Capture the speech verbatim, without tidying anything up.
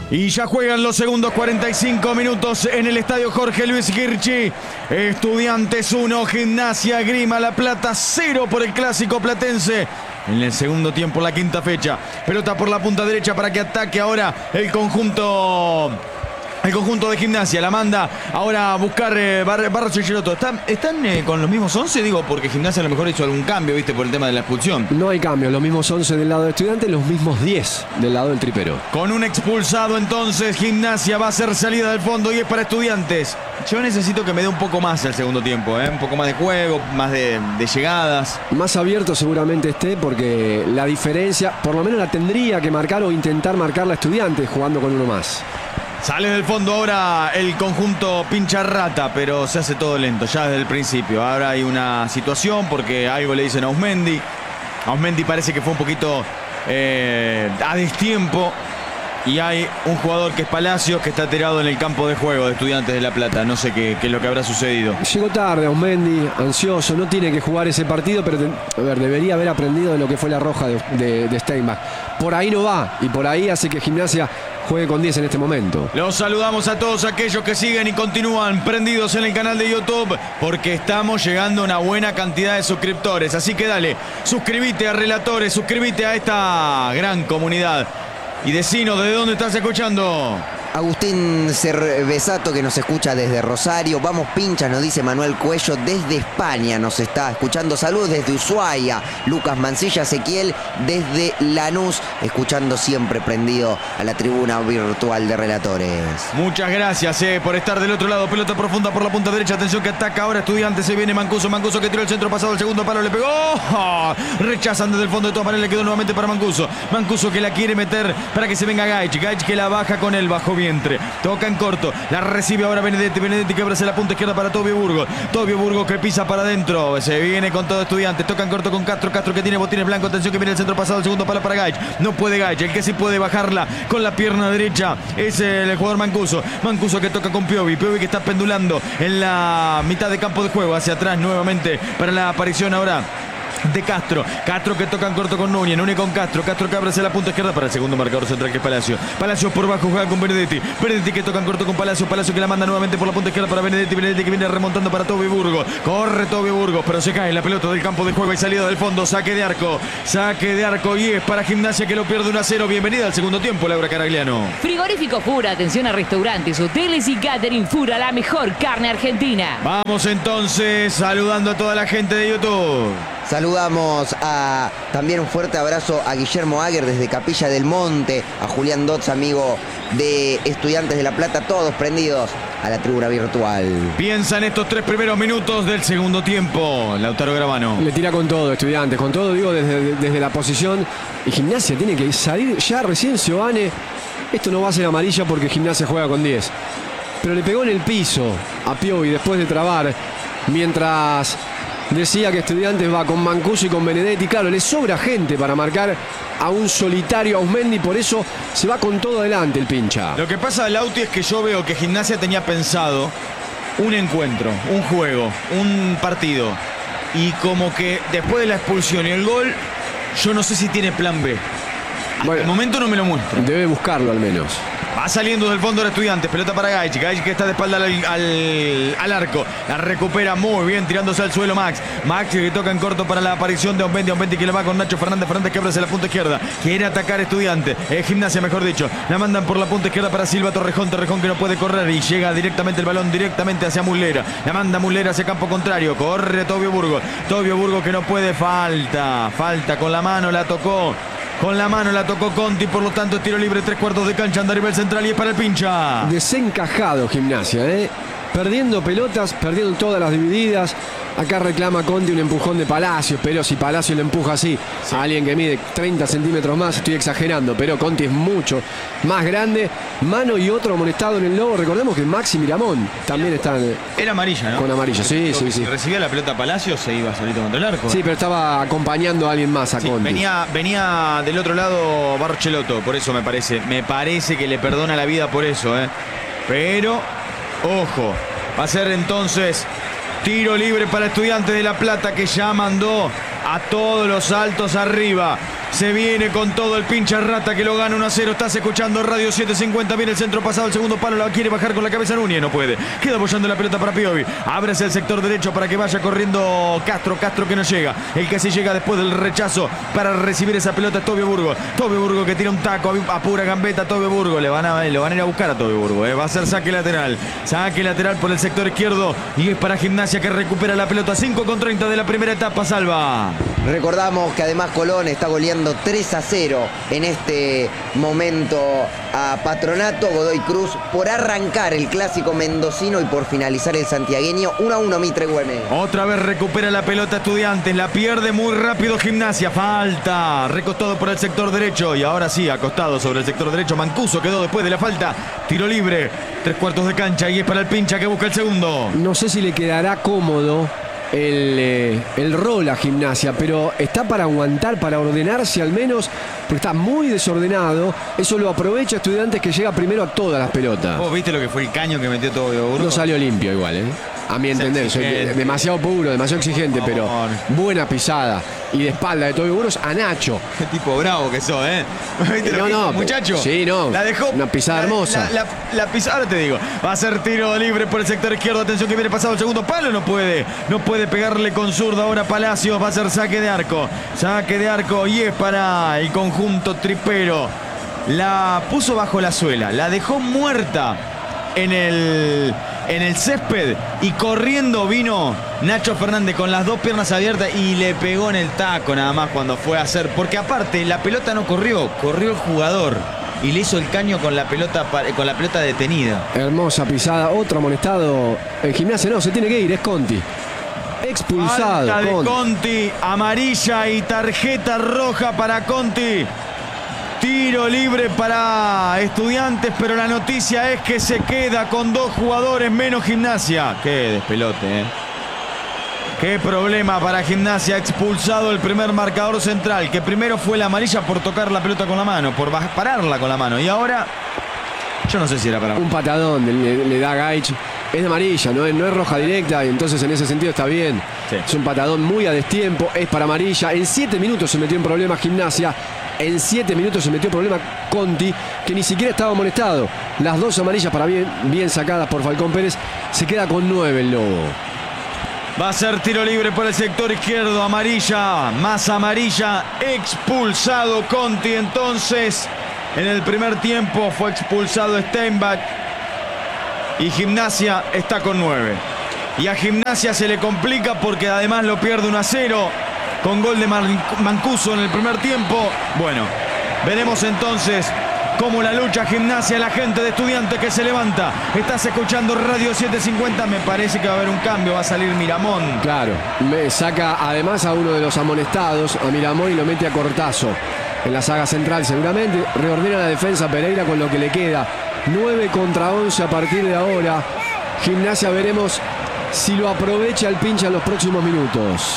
Y ya juegan los segundos cuarenta y cinco minutos en el estadio Jorge Luis Girchi. Estudiantes uno, Gimnasia Grima La Plata cero por el clásico platense. En el segundo tiempo, la quinta fecha. Pelota por la punta derecha para que ataque ahora el conjunto... El conjunto de Gimnasia la manda ahora a buscar eh, Bar Barros y Giroto. ¿Están, están eh, con los mismos once? Digo, porque Gimnasia a lo mejor hizo algún cambio, ¿viste? Por el tema de la expulsión. No hay cambio, los mismos once del lado de Estudiantes, los mismos diez del lado del tripero. Con un expulsado entonces, Gimnasia va a hacer salida del fondo y es para Estudiantes. Yo necesito que me dé un poco más el segundo tiempo, ¿eh? Un poco más de juego, más de, de llegadas. Más abierto seguramente esté porque la diferencia, por lo menos la tendría que marcar o intentar marcar la Estudiantes jugando con uno más. Sale del fondo ahora el conjunto pincha rata, pero se hace todo lento ya desde el principio. Ahora hay una situación porque algo le dicen a Ausmendi. Ausmendi parece que fue un poquito eh, a destiempo. Y hay un jugador que es Palacios que está tirado en el campo de juego de Estudiantes de La Plata. No sé qué, qué es lo que habrá sucedido. Llegó tarde Ausmendi, ansioso, no tiene que jugar ese partido, pero a ver, debería haber aprendido de lo que fue la roja de, de, de Steinbach. Por ahí no va y por ahí hace que Gimnasia juegue con diez en este momento. Los saludamos a todos aquellos que siguen y continúan prendidos en el canal de YouTube porque estamos llegando a una buena cantidad de suscriptores. Así que dale, suscríbete a Relatores, suscríbete a esta gran comunidad. Y decinos, ¿de dónde estás escuchando? Agustín Cervesato, que nos escucha desde Rosario. Vamos pinchas, nos dice Manuel Cuello. Desde España nos está escuchando. Saludos desde Ushuaia. Lucas Mancilla Ezequiel desde Lanús, escuchando siempre prendido a la tribuna virtual de Relatores. Muchas gracias eh, por estar del otro lado. Pelota profunda por la punta derecha. Atención que ataca ahora Estudiantes. Se viene Mancuso. Mancuso que tiró el centro pasado. El segundo palo le pegó. ¡Oh! Rechazan desde el fondo de todas maneras. Le quedó nuevamente para Mancuso. Mancuso que la quiere meter para que se venga Gaich. Gaich que la baja con el bajo vientre. Toca en corto. La recibe ahora Benedetti. Benedetti que abre la punta izquierda para Tobio Burgos. Tobio Burgos que pisa para adentro. Se viene con todo Estudiantes. Toca en corto con Castro. Castro que tiene botines blancos. Atención que viene el centro pasado. El segundo palo para Gaich. No puede Gaich. El que sí puede bajarla con la pierna derecha es el jugador Mancuso. Mancuso que toca con Piovi. Piovi que está pendulando en la mitad de campo de juego. Hacia atrás nuevamente para la aparición ahora de Castro. Castro que toca en corto con Núñez. Núñez con Castro. Castro que abre hacia la punta izquierda para el segundo marcador central que es Palacio. Palacio por bajo juega con Benedetti. Benedetti que toca en corto con Palacio. Palacio que la manda nuevamente por la punta izquierda para Benedetti. Benedetti que viene remontando para Tobio Burgos. Corre Tobio Burgos, pero se cae la pelota del campo de juego y salida del fondo. Saque de arco. Saque de arco y es para Gimnasia que lo pierde uno a cero. Bienvenida al segundo tiempo, Laura Caragliano. Frigorífico Fura, atención a restaurantes, hoteles y catering. Fura, la mejor carne argentina. Vamos entonces saludando a toda la gente de YouTube. Saludamos a también un fuerte abrazo a Guillermo Aguer desde Capilla del Monte, a Julián Dotz, amigo de Estudiantes de La Plata, todos prendidos a la tribuna virtual. Piensa en estos tres primeros minutos del segundo tiempo, Lautaro Gravano. Le tira con todo Estudiantes, con todo digo desde, desde la posición. Y Gimnasia tiene que salir ya recién Giovane. Esto no va a ser amarilla porque Gimnasia juega con diez. Pero le pegó en el piso a Piovi después de trabar, mientras decía que Estudiantes va con Mancuso y con Benedetti. Claro, le sobra gente para marcar a un solitario Ausmendi, por eso se va con todo adelante el pincha. Lo que pasa, Lauti, es que yo veo que Gimnasia tenía pensado un encuentro, un juego, un partido. Y como que después de la expulsión y el gol, yo no sé si tiene plan B. Hasta bueno, el momento no me lo muestra. Debe buscarlo al menos. Va saliendo del fondo de Estudiantes, pelota para Gaich. Gaich que está de espalda al, al, al arco. La recupera muy bien, tirándose al suelo Max. Max que toca en corto para la aparición de Ausmendi. Ausmendi que le va con Nacho Fernández. Fernández que abre hacia la punta izquierda. Quiere atacar Estudiantes. Eh, Gimnasia, mejor dicho. La mandan por la punta izquierda para Silva Torrejón. Torrejón que no puede correr y llega directamente el balón directamente hacia Muslera. La manda Muslera hacia campo contrario. Corre Tobio Burgos. Tobio Burgos que no puede. Falta. Falta con la mano. La tocó. Con la mano la tocó Conti, por lo tanto tiro libre, tres cuartos de cancha, anda a nivel central y es para el pincha. Desencajado Gimnasia, ¿eh? Perdiendo pelotas, perdiendo todas las divididas. Acá reclama Conti un empujón de Palacios, pero si Palacios le empuja así sí. a alguien que mide treinta centímetros más, estoy exagerando, pero Conti es mucho más grande. Mano y otro amonestado en el lobo. Recordemos que Maxi Miramón también está en, era amarilla, ¿no? Con amarilla, sí, sí, sí. Si recibía la pelota Palacios se iba solito contra el arco. Sí, pero estaba acompañando a alguien más a sí, Conti. Venía, venía del otro lado Barchelotto, por eso me parece. Me parece que le perdona la vida por eso, ¿eh? Pero, ojo, va a ser entonces tiro libre para Estudiantes de La Plata, que ya mandó a todos los altos arriba. Se viene con todo el pincha rata que lo gana uno a cero. Estás escuchando Radio setecientos cincuenta. Viene el centro pasado, el segundo palo. La quiere bajar con la cabeza Núñez. No puede. Queda apoyando la pelota para Piovi. Abre hacia el sector derecho para que vaya corriendo Castro. Castro que no llega. El que sí llega después del rechazo para recibir esa pelota es Tobio Burgo. Tobio Burgo que tira un taco a pura gambeta. Tobio Burgo. Le van a, le van a ir a buscar a Tobio Burgo. Eh. Va a ser saque lateral. Saque lateral por el sector izquierdo. Y es para Gimnasia que recupera la pelota. cinco con treinta de la primera etapa. Salva. Recordamos que además Colón está goleando tres a cero en este momento a Patronato. Godoy Cruz por arrancar el clásico mendocino y por finalizar el santiagueño. uno a uno Mitre Güemes. Otra vez recupera la pelota Estudiantes. La pierde muy rápido Gimnasia. Falta. Recostado por el sector derecho. Y ahora sí, acostado sobre el sector derecho. Mancuso quedó después de la falta. Tiro libre. Tres cuartos de cancha. Y es para el pincha que busca el segundo. No sé si le quedará cómodo el, eh, el rol a Gimnasia, pero está para aguantar, para ordenarse al menos, porque está muy desordenado. Eso lo aprovecha Estudiantes, que llega primero a todas las pelotas. ¿Vos viste lo que fue el caño que metió todo Burgo? No salió limpio igual, ¿eh? A mi entender, soy demasiado puro, demasiado exigente, pero buena pisada y de espalda de Tobio Burgos a Nacho. Qué tipo bravo que sos, ¿eh? ¿Viste lo No, que hizo, no, muchacho? sí, no. La dejó. Una pisada la, hermosa. La, la, la pisada, ahora te digo. Va a ser tiro libre por el sector izquierdo. Atención que viene pasado el segundo palo. No puede. No puede pegarle con zurda ahora Palacios. Va a ser saque de arco. Saque de arco y es para el conjunto tripero. La puso bajo la suela. La dejó muerta en el, en el césped y corriendo vino Nacho Fernández con las dos piernas abiertas y le pegó en el taco nada más cuando fue a hacer, porque aparte la pelota no corrió, corrió el jugador y le hizo el caño con la pelota, con la pelota detenida. Hermosa pisada, otro amonestado en Gimnasia. No, se tiene que ir, es Conti. Expulsado. Falta de Conti. Conti, amarilla y tarjeta roja para Conti. Tiro libre para Estudiantes, pero la noticia es que se queda con dos jugadores menos Gimnasia. Qué despelote, ¿eh? Qué problema para Gimnasia. Expulsado el primer marcador central, que primero fue la amarilla por tocar la pelota con la mano, por pararla con la mano. Y ahora, yo no sé si era para... Un patadón le, le da Gaich. Es de amarilla, no es, no es roja directa, y entonces en ese sentido está bien. Sí. Es un patadón muy a destiempo, es para amarilla. En siete minutos se metió en problemas Gimnasia. En siete minutos se metió en problema Conti, que ni siquiera estaba amonestado. Las dos amarillas para bien, bien sacadas por Falcón Pérez. Se queda con nueve el Lobo. Va a ser tiro libre por el sector izquierdo. Amarilla, más amarilla. Expulsado Conti. Entonces, en el primer tiempo fue expulsado Steinbach. Y Gimnasia está con nueve. Y a Gimnasia se le complica porque además lo pierde uno a cero. Con gol de Mancuso en el primer tiempo. Bueno, veremos entonces cómo la lucha Gimnasia, la gente de Estudiantes que se levanta. Estás escuchando Radio setecientos cincuenta. Me parece que va a haber un cambio. Va a salir Miramón. Claro, me saca además a uno de los amonestados, a Miramón, y lo mete a Cortazo en la saga central seguramente. Reordena la defensa Pereira con lo que le queda. nueve contra once a partir de ahora. Gimnasia, veremos si lo aprovecha el pincha en los próximos minutos.